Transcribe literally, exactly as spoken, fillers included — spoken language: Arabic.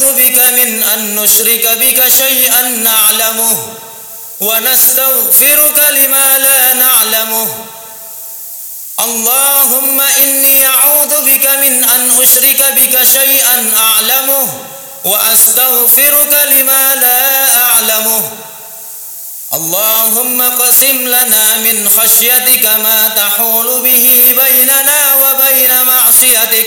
نعوذ بك من أن نشرك بك شيئا نعلمه ونستغفرك لما لا نعلمه. اللهم إني أعوذ بك من أن أشرك بك شيئا أعلمه وأستغفرك لما لا أعلمه. اللهم اقسم لنا من خشيتك ما تحول به بيننا وبين معصيتك